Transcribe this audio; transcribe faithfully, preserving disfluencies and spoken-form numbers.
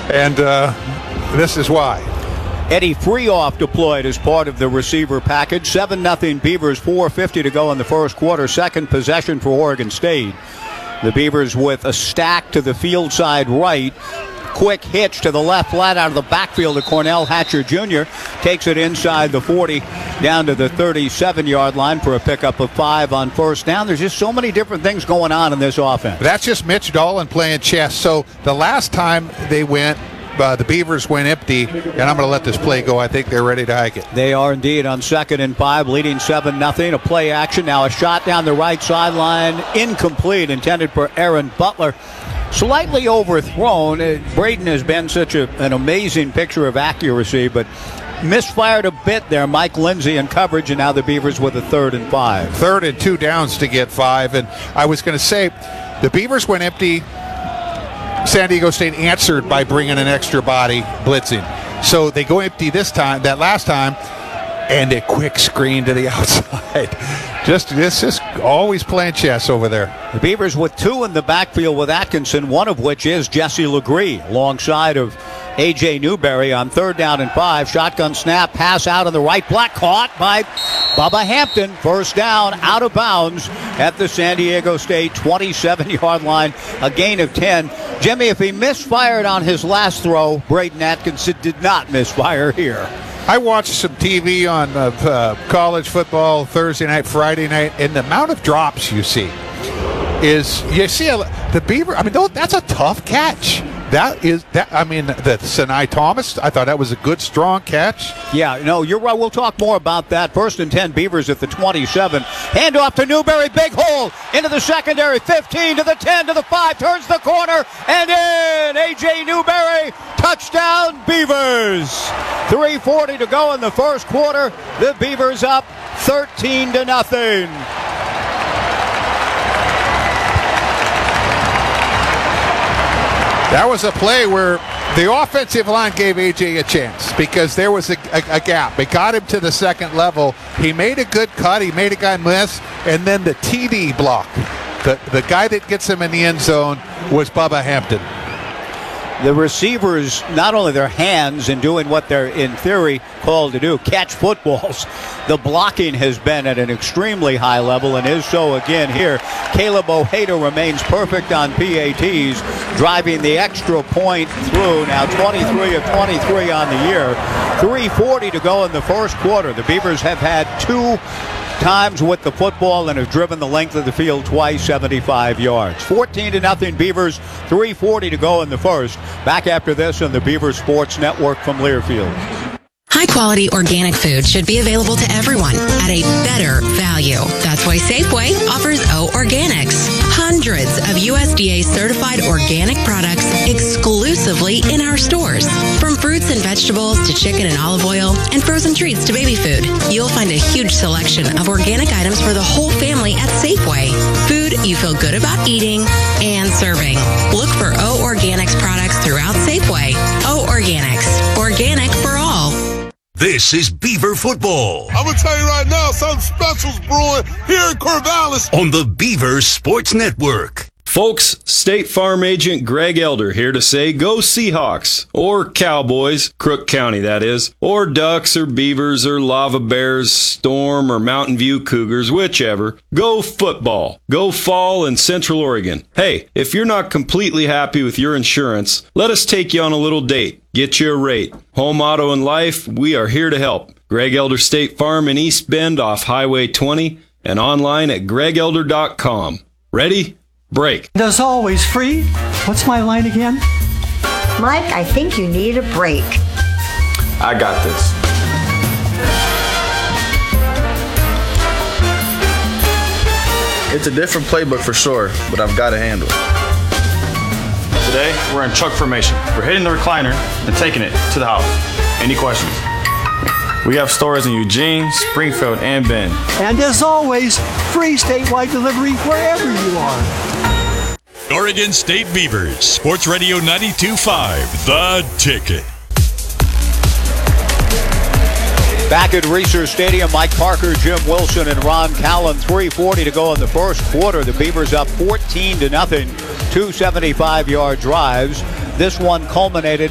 and uh, this is why. Eddie Freehoff deployed as part of the receiver package. seven nothing Beavers, four fifty to go in the first quarter. Second possession for Oregon State. The Beavers with a stack to the field side right. Quick hitch to the left flat out of the backfield of Cornell Hatcher Junior Takes it inside the forty down to the thirty-seven-yard line for a pickup of five on first down. There's just so many different things going on in this offense. That's just Mitch Dolan playing chess. So the last time they went, uh, the Beavers went empty, and I'm going to let this play go. I think they're ready to hike it. They are indeed on second and five, leading seven nothing. A play action. Now a shot down the right sideline. Incomplete, intended for Aaron Butler. Slightly overthrown. Braden has been such a, an amazing picture of accuracy, but misfired a bit there. Mike Lindsay in coverage, and now the Beavers with a third and five. Third and two downs to get five. And I was going to say, the Beavers went empty. San Diego State answered by bringing an extra body, blitzing. So they go empty this time, that last time, and a quick screen to the outside. Just this is always playing chess over there. The Beavers with two in the backfield with Atkinson, one of which is Jesse Legree, alongside of A J Newberry on third down and five. Shotgun snap, pass out on the right block, caught by Bubba Hampton. First down, out of bounds at the San Diego State twenty-seven-yard line, a gain of ten. Jimmy, if he misfired on his last throw, Braden Atkinson did not misfire here. I watched some T V on uh, uh, college football Thursday night, Friday night, and the amount of drops you see is you see a, the Beaver. I mean, that's a tough catch. That is that. I mean, the Sinai Thomas. I thought that was a good, strong catch. Yeah, no, you're right. We'll talk more about that. First and ten, Beavers at the twenty-seven. Handoff to Newberry, big hole into the secondary. fifteen to the ten to the five. Turns the corner and in. A J Newberry, touchdown Beavers. three forty to go in the first quarter. The Beavers up thirteen to nothing. That was a play where the offensive line gave A J a chance because there was a, a, a gap. It got him to the second level. He made a good cut. He made a guy miss. And then the T D block. The, the guy that gets him in the end zone was Bubba Hampton. The receivers, not only their hands in doing what they're in theory called to do, catch footballs, the blocking has been at an extremely high level and is so again here. Caleb Ojeda remains perfect on P A Ts, driving the extra point through. Now twenty-three of twenty-three on the year. three forty to go in the first quarter. The Beavers have had two times with the football and have driven the length of the field twice, seventy-five yards. fourteen to nothing Beavers, three forty to go in the first. Back after this on the Beaver Sports Network from Learfield. High-quality organic food should be available to everyone at a better value. That's why Safeway offers O Organics. Hundreds of U S D A-certified organic products exclusively in our stores. From fruits and vegetables to chicken and olive oil and frozen treats to baby food, you'll find a huge selection of organic items for the whole family at Safeway. Food you feel good about eating and serving. Look for O Organics products throughout Safeway. O Organics. Organic for all. This is Beaver Football. I'm going to tell you right now, something special's brewing here in Corvallis. On the Beaver Sports Network. Folks, State Farm Agent Greg Elder here to say go Seahawks, or Cowboys, Crook County that is, or Ducks or Beavers or Lava Bears, Storm or Mountain View Cougars, whichever. Go football. Go fall in Central Oregon. Hey, if you're not completely happy with your insurance, let us take you on a little date. Get you a rate. Home, auto, and life, we are here to help. Greg Elder State Farm in East Bend off Highway twenty and online at greg elder dot com. Ready? Break. As always, free. What's my line again? Mike, I think you need a break. I got this. It's a different playbook for sure, but I've got to handle it. Today, we're in truck formation. We're hitting the recliner and taking it to the house. Any questions? We have stores in Eugene, Springfield, and Bend. And as always, free statewide delivery wherever you are. Oregon State Beavers, Sports Radio ninety-two point five, The Ticket. Back at Reser Stadium, Mike Parker, Jim Wilson, and Ron Callan. three forty to go in the first quarter. The Beavers up fourteen to nothing. Two seventy-five-yard drives. This one culminated